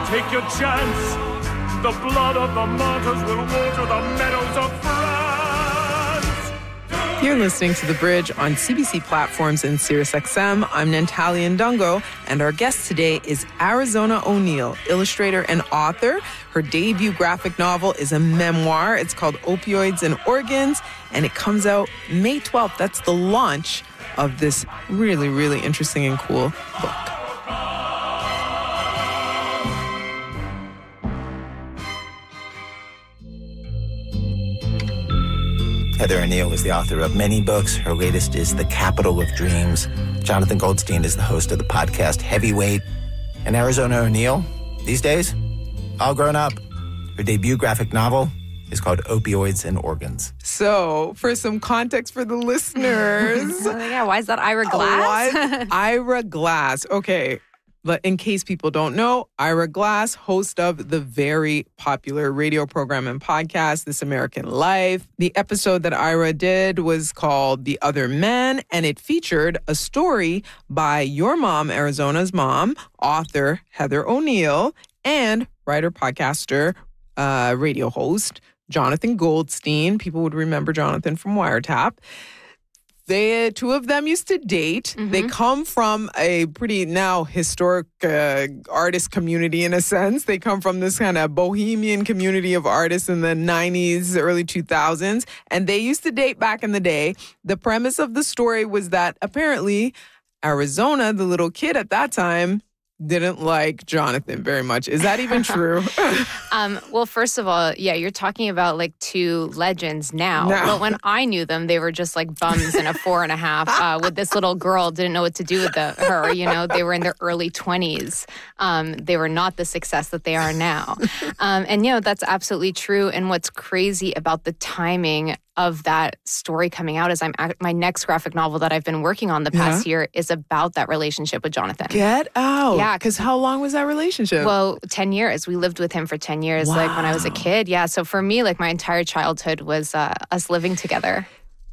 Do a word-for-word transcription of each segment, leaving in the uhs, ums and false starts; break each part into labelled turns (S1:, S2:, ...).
S1: Take your chance. The blood of the martyrs will water the meadows of France.
S2: You're listening to The Bridge on C B C platforms and SiriusXM. I'm Natalia Ndungo, and our guest today is Arizona O'Neal, illustrator and author. Her debut graphic novel is a memoir. It's called Opioids and Organs, and it comes out May twelfth. That's the launch of this really, really interesting and cool book.
S3: Heather O'Neal is the author of many books. Her latest is The Capital of Dreams. Jonathan Goldstein is the host of the podcast Heavyweight. And Arizona O'Neal, these days, all grown up. Her debut graphic novel is called Opioids and Organs.
S2: So, for some context for the listeners.
S4: Yeah, why is that Ira Glass?
S2: Why? Ira Glass. Okay. But in case people don't know, Ira Glass, host of the very popular radio program and podcast, This American Life. The episode that Ira did was called The Other Man, and it featured a story by your mom, Arizona's mom, author Heather O'Neal, and writer, podcaster, uh, radio host Jonathan Goldstein. People would remember Jonathan from Wiretap. They, two of them used to date. Mm-hmm. They come from a pretty now historic uh, artist community in a sense. They come from this kind of bohemian community of artists in the nineties, early two thousands. And they used to date back in the day. The premise of the story was that apparently Arizona, the little kid at that time, didn't like Jonathan very much. Is that even true?
S4: um, well, first of all, yeah, you're talking about like two legends now.
S2: No.
S4: But when I knew them, they were just like bums in a four and a half uh, with this little girl, didn't know what to do with the, her. You know, they were in their early twenties. Um, they were not the success that they are now. Um, and, you know, that's absolutely true. And what's crazy about the timing of that story coming out is I'm my next graphic novel that I've been working on the past yeah. year is about that relationship with Jonathan.
S2: Get out.
S4: Yeah.
S2: Because how long was that relationship?
S4: Well, ten years. We lived with him for ten years, wow. like when I was a kid. Yeah. So for me, like my entire childhood was uh, us living together.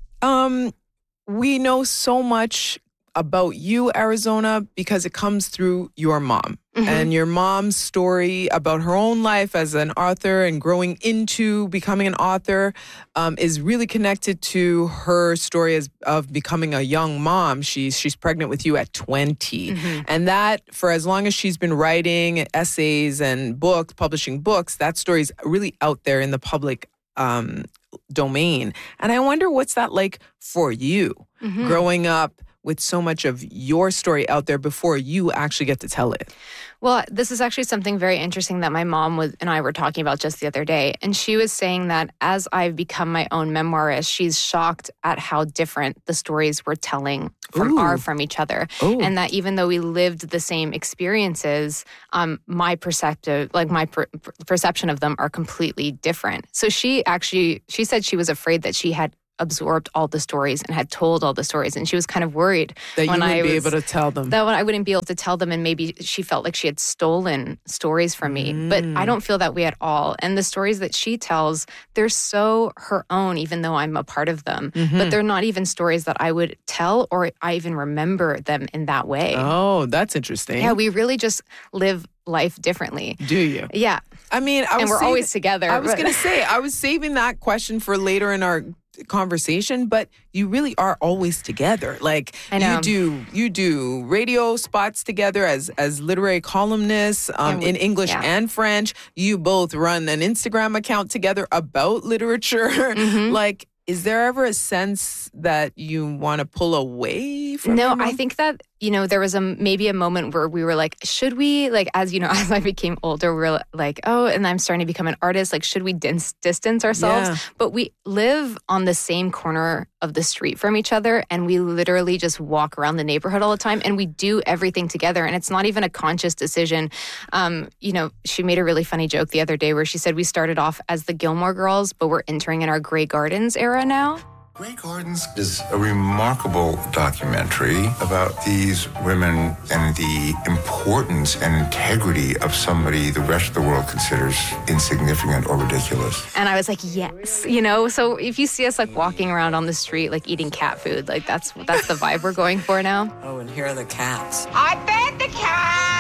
S2: Um, we know so much about you, Arizona, because it comes through your mom. Mm-hmm. And your mom's story about her own life as an author and growing into becoming an author um, is really connected to her story as, of becoming a young mom. She's she's pregnant with you at twenty. Mm-hmm. And that, for as long as she's been writing essays and books, publishing books, that story is really out there in the public um, domain. And I wonder what's that like for you, mm-hmm. growing up with so much of your story out there before you actually get to tell it?
S4: Well, this is actually something very interesting that my mom was and I were talking about just the other day. And she was saying that as I've become my own memoirist, she's shocked at how different the stories we're telling from are from each other. Ooh. And that even though we lived the same experiences, um, my perspective, like my per- perception of them are completely different. So she actually, she said she was afraid that she had absorbed all the stories and had told all the stories. And she was kind of worried
S2: that
S4: when
S2: you wouldn't
S4: I
S2: be
S4: was,
S2: able to tell them.
S4: That I wouldn't be able to tell them. And maybe she felt like she had stolen stories from me. Mm. But I don't feel that way at all. And the stories that she tells, they're so her own, even though I'm a part of them. Mm-hmm. But they're not even stories that I would tell or I even remember them in that way.
S2: Oh, that's interesting.
S4: Yeah, we really just live life differently.
S2: Do you?
S4: Yeah.
S2: I mean, I was
S4: and we're
S2: saving,
S4: always together.
S2: I was
S4: but...
S2: going to say, I was saving that question for later in our conversation, but you really are always together. Like
S4: I know.
S2: you do, you do radio spots together as as literary columnists um, we, in English yeah. and French. You both run an Instagram account together about literature. Mm-hmm. Like, is there ever a sense that you want to pull away from?
S4: No, I think that, you know, there was a maybe a moment where we were like, should we, like, as you know, as I became older, we were like, oh, and I'm starting to become an artist. Like, should we dis- distance ourselves? Yeah. But we live on the same corner of the street from each other, and we literally just walk around the neighborhood all the time, and we do everything together, and it's not even a conscious decision. Um, you know, she made a really funny joke the other day where she said we started off as the Gilmore Girls, but we're entering in our Grey Gardens era now.
S5: Grey Gardens is a remarkable documentary about these women and the importance and integrity of somebody the rest of the world considers insignificant or ridiculous.
S4: And I was like, yes, you know, so if you see us like walking around on the street, like eating cat food, like that's that's the vibe we're going for now.
S6: Oh, and here are the cats.
S7: I fed the cats!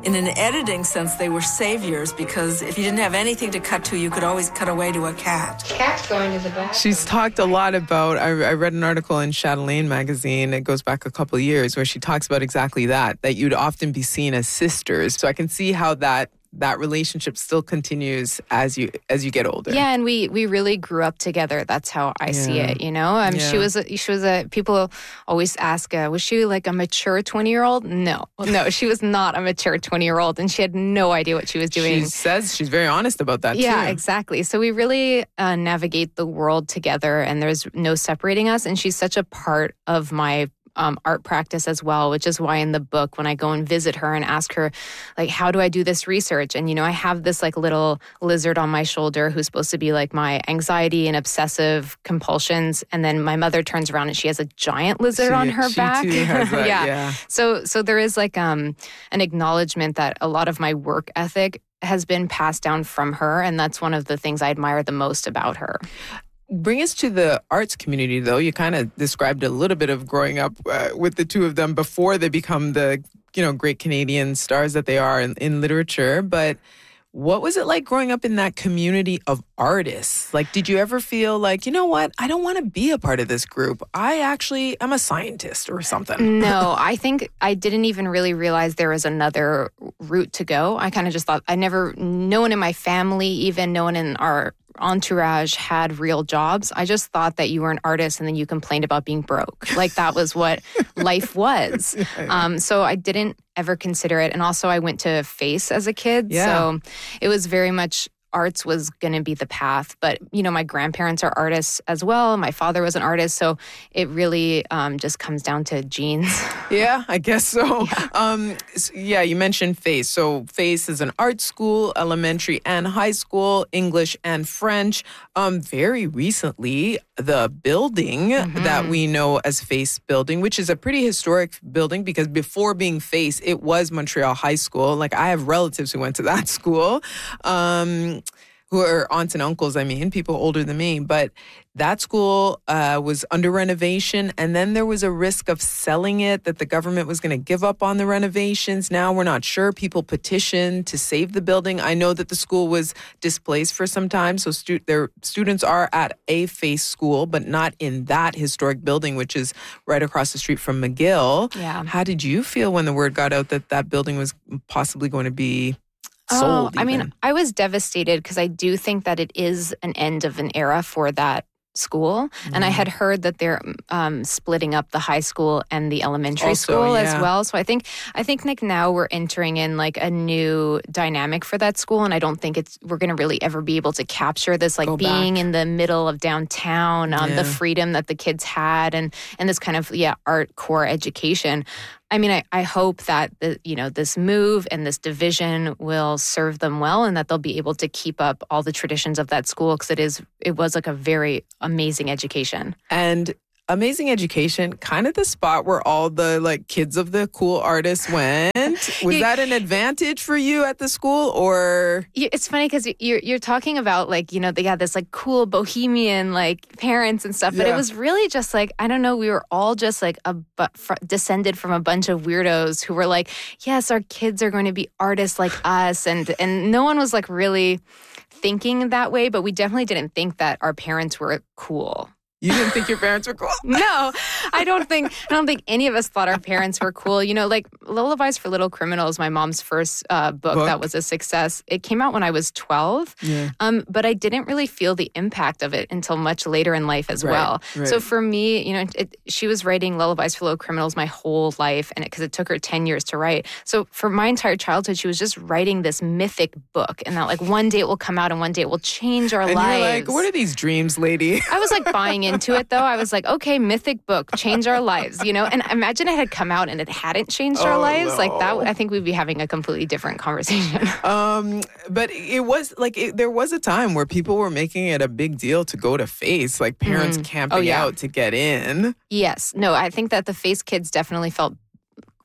S6: In an editing sense, they were saviors because if you didn't have anything to cut to, you could always cut away to a cat.
S7: Cat's going to the bathroom.
S2: She's talked a lot about, I, I read an article in Chatelaine magazine, it goes back a couple of years, where she talks about exactly that, that you'd often be seen as sisters. So I can see how that that relationship still continues as you as you get older.
S4: Yeah, and we we really grew up together. That's how I yeah. see it, you know? Um, yeah. She was, a, she was a, people always ask, uh, was she like a mature twenty-year-old? No. No, she was not a mature twenty-year-old, and she had no idea what she was doing.
S2: She says she's very honest about that,
S4: yeah,
S2: too. Yeah,
S4: exactly. So we really uh, navigate the world together, and there's no separating us, and she's such a part of my Um, art practice as well, which is why in the book, when I go and visit her and ask her, like, how do I do this research? And, you know, I have this like little lizard on my shoulder who's supposed to be like my anxiety and obsessive compulsions. And then my mother turns around and she has a giant lizard
S2: she,
S4: on her
S2: she
S4: back.
S2: Too has that,
S4: yeah.
S2: yeah.
S4: So, so there is like um, an acknowledgement that a lot of my work ethic has been passed down from her. And that's one of the things I admire the most about her.
S2: Bring us to the arts community, though. You kind of described a little bit of growing up uh, with the two of them before they become the, you know, great Canadian stars that they are in, in literature. But what was it like growing up in that community of artists? Like, did you ever feel like, you know what, I don't want to be a part of this group. I actually am a scientist or something.
S4: No, I think I didn't even really realize there was another route to go. I kind of just thought I never, no one in my family, even no one in our entourage had real jobs. I just thought that you were an artist and then you complained about being broke. Like that was what life was. Um, so I didn't ever consider it. And also I went to FACE as a kid.
S2: Yeah.
S4: So it was very much arts was going to be the path. But, you know, my grandparents are artists as well. My father was an artist. So it really um, just comes down to genes.
S2: Yeah, I guess so.
S4: Yeah.
S2: Um, yeah, you mentioned FACE. So FACE is an art school, elementary and high school, English and French. Um, very recently, the building mm-hmm. that we know as FACE Building, which is a pretty historic building because before being FACE, it was Montreal High School. Like I have relatives who went to that school. Um, who are aunts and uncles, I mean, people older than me. But that school uh, was under renovation, and then there was a risk of selling it, that the government was going to give up on the renovations. Now we're not sure. People petitioned to save the building. I know that the school was displaced for some time, so stu- their students are at a FACE school, but not in that historic building, which is right across the street from McGill.
S4: Yeah.
S2: How did you feel when the word got out that that building was possibly going to be sold?
S4: Oh, I mean, I was devastated because I do think that it is an end of an era for that school. Mm. And I had heard that they're um, splitting up the high school and the elementary
S2: also,
S4: school
S2: yeah.
S4: as well. So I think I think like now we're entering in like a new dynamic for that school. And I don't think it's we're going to really ever be able to capture this like
S2: Go
S4: being
S2: back.
S4: in the middle of downtown, um,
S2: yeah.
S4: the freedom that the kids had and and this kind of, yeah, art core education. I mean, I, I hope that, the, you know, this move and this division will serve them well and that they'll be able to keep up all the traditions of that school because it is, it was like a very amazing education.
S2: And amazing education, kind of the spot where all the like kids of the cool artists went. Was that an advantage for you at the school or?
S4: It's funny because you're, you're talking about like, you know, they had this like cool bohemian like parents and stuff, but
S2: yeah.
S4: it was really just like, I don't know, we were all just like a but fr- descended from a bunch of weirdos who were like, yes, our kids are going to be artists like us. And, and no one was like really thinking that way, but we definitely didn't think that our parents were cool.
S2: You didn't think your parents were cool?
S4: No, I don't think I don't think any of us thought our parents were cool. You know, like Lullabies for Little Criminals, my mom's first uh, book, book that was a success. It came out when I was twelve,
S2: yeah.
S4: um, but I didn't really feel the impact of it until much later in life as
S2: right,
S4: well.
S2: Right.
S4: So for me, you know, it, she was writing Lullabies for Little Criminals my whole life, and because it, it took her ten years to write. So for my entire childhood, she was just writing this mythic book, and that like one day it will come out, and one day it will change our
S2: and
S4: lives.
S2: You're like, what are these dreams, lady?
S4: I was like buying into it though. I was like, okay, mythic book, change our lives, you know? And imagine it had come out and it hadn't changed
S2: oh,
S4: our lives.
S2: No.
S4: Like that, I think we'd be having a completely different conversation.
S2: um, but it was like, it, there was a time where people were making it a big deal to go to FACE, like parents mm. camping
S4: oh, yeah.
S2: out to get in.
S4: Yes. No, I think that the FACE kids definitely felt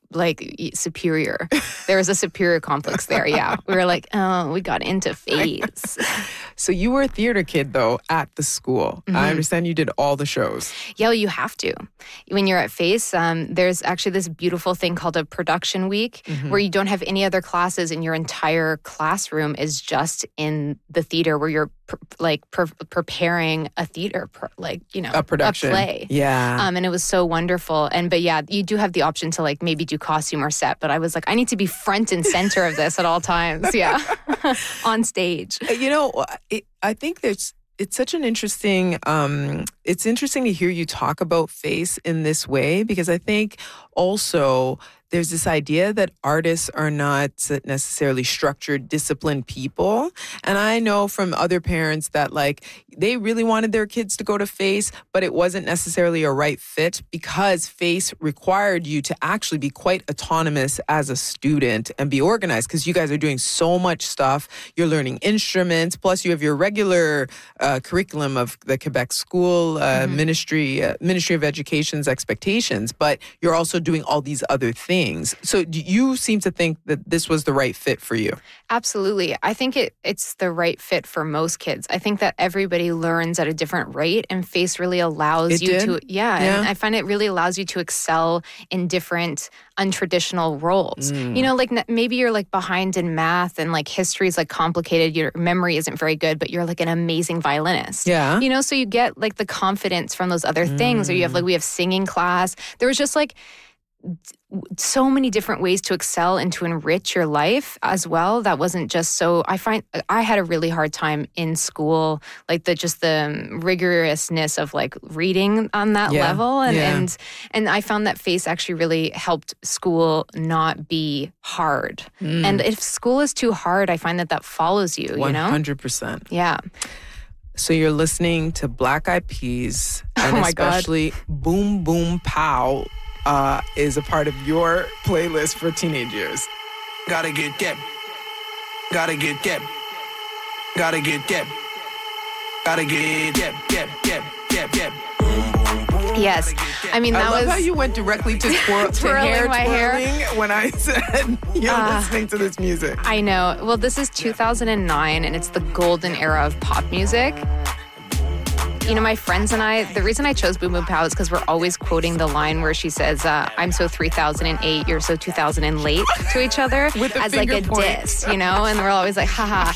S4: like superior. There was a superior complex there. Yeah. We were like, oh, we got into Face.
S2: So you were a theater kid though at the school. Mm-hmm. I understand you did all the shows.
S4: Yeah, well, you have to. When you're at Face, um, there's actually this beautiful thing called a production week mm-hmm. where you don't have any other classes and your entire classroom is just in the theater where you're pr- like pr- preparing a theater, pr- like, you know,
S2: a production.
S4: A play.
S2: Yeah.
S4: Um, and it was so wonderful. And, but yeah, you do have the option to like maybe do costume or set, but I was like, I need to be front and center of this at all times. Yeah. On stage.
S2: You know, it, I think there's, it's such an interesting, um, it's interesting to hear you talk about Face in this way, because I think also there's this idea that artists are not necessarily structured, disciplined people. And I know from other parents that like they really wanted their kids to go to Face, but it wasn't necessarily a right fit because Face required you to actually be quite autonomous as a student and be organized, because you guys are doing so much stuff. You're learning instruments, plus you have your regular uh, curriculum of the Quebec School uh, mm-hmm. Ministry, uh, Ministry of Education's expectations, but you're also doing all these other things. So do you seem to think that this was the right fit for you?
S4: Absolutely. I think it it's the right fit for most kids. I think that everybody learns at a different rate, and Face really allows
S2: it
S4: you
S2: did?
S4: to, yeah,
S2: yeah.
S4: And I find it really allows you to excel in different untraditional roles. Mm. You know, like maybe you're like behind in math and like history is like complicated. Your memory isn't very good, but you're like an amazing violinist.
S2: Yeah.
S4: You know, so you get like the confidence from those other things, mm. or you have like, we have singing class. There was just like so many different ways to excel and to enrich your life as well. That wasn't just so, I find I had a really hard time in school, like the just the rigorousness of like reading on that
S2: yeah.
S4: level. And,
S2: yeah.
S4: and and I found that Face actually really helped school not be hard. Mm. And if school is too hard, I find that that follows you, you know?
S2: one hundred percent.
S4: Yeah.
S2: So you're listening to Black Eyed Peas, and
S4: oh my
S2: especially
S4: God.
S2: Boom Boom Pow uh, is a part of your playlist for teenage years.
S7: Gotta get that. Gotta get that. Gotta get that. Gotta get that. That. That. That. That.
S4: Yes. I mean, that
S2: I love
S4: was
S2: how you went directly to, twir- to
S4: twirling
S2: hair
S4: my
S2: twirling
S4: hair.
S2: when I said you're
S4: Uh,
S2: listening to this music.
S4: I know. Well, this is two thousand nine, and it's the golden era of pop music. You know, my friends and I, the reason I chose Boom Boom Pow is because we're always quoting the line where she says, uh, I'm so three thousand eight, you're so two thousand and late to each other
S2: With a
S4: as like a
S2: finger point.
S4: diss, you know? And we're always like, haha.